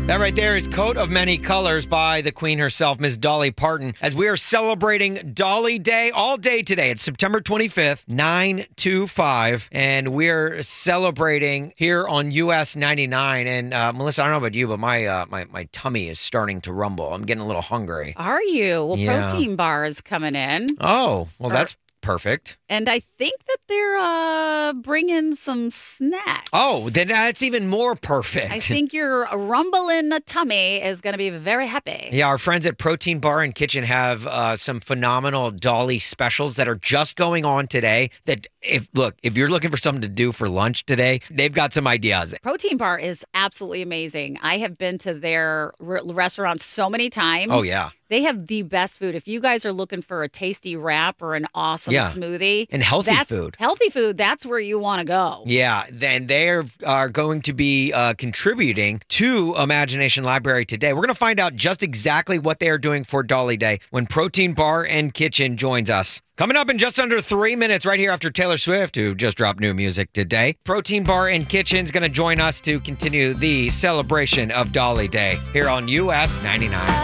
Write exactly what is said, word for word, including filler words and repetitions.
That right there is Coat of Many Colors by the Queen herself, Miss Dolly Parton, as we are celebrating Dolly Day all day today. It's September twenty-fifth, nine two five, and we're celebrating here on U S ninety-nine. And uh, Melissa, I don't know about you, but my, uh, my my tummy is starting to rumble. I'm getting a little hungry. Are you? Well, Yeah. Protein Bar is coming in. Oh, well, Or- that's perfect. And I think that they're uh, bringing some snacks. Oh, then that's even more perfect. I think your rumbling tummy is going to be very happy. Yeah, our friends at Protein Bar and Kitchen have uh, some phenomenal Dolly specials that are just going on today. That if look, if you're looking for something to do for lunch today, they've got some ideas. Protein Bar is absolutely amazing. I have been to their re- restaurant so many times. Oh yeah, They have the best food. If you guys are looking for a tasty wrap or an awesome Yeah. smoothie and healthy that's, food. Healthy food, that's where you want to go. Yeah, then they are, are going to be uh, contributing to Imagination Library today. We're going to find out just exactly what they are doing for Dolly Day when Protein Bar and Kitchen joins us. Coming up in just under three minutes, right here after Taylor Swift, who just dropped new music today. Protein Bar and Kitchen is going to join us to continue the celebration of Dolly Day here on U S ninety-nine.